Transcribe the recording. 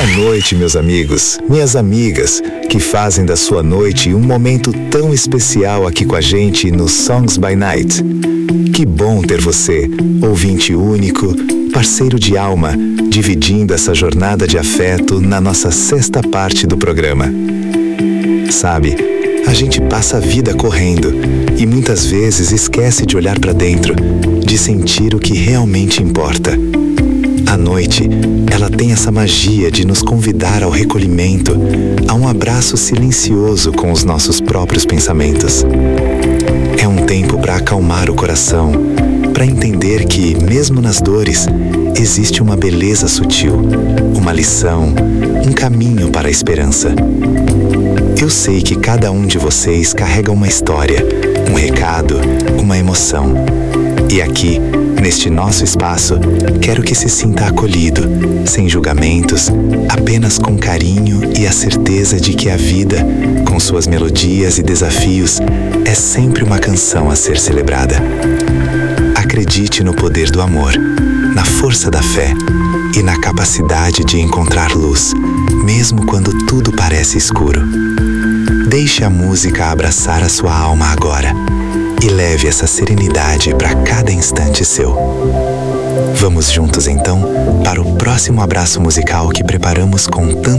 Boa noite, meus amigos, minhas amigas, que fazem da sua noite um momento tão especial aqui com a gente no Songs by Night. Que bom ter você, ouvinte único, parceiro de alma, dividindo essa jornada de afeto na nossa sexta parte do programa. Sabe, a gente passa a vida correndo e muitas vezes esquece de olhar para dentro, de sentir o que realmente importa. A noite, ela tem essa magia de nos convidar ao recolhimento, a um abraço silencioso com os nossos próprios pensamentos. É um tempo para acalmar o coração, para entender que, mesmo nas dores, existe uma beleza sutil, uma lição, um caminho para a esperança. Eu sei que cada um de vocês carrega uma história, um recado, uma emoção. E aqui, neste nosso espaço, quero que se sinta acolhido, sem julgamentos, apenas com carinho e a certeza de que a vida, com suas melodias e desafios, é sempre uma canção a ser celebrada. Acredite no poder do amor, na força da fé e na capacidade de encontrar luz, mesmo quando tudo parece escuro. Deixe a música abraçar a sua alma agora e leve essa serenidade para cada instante seu. Vamos juntos então para o próximo abraço musical que preparamos com tanto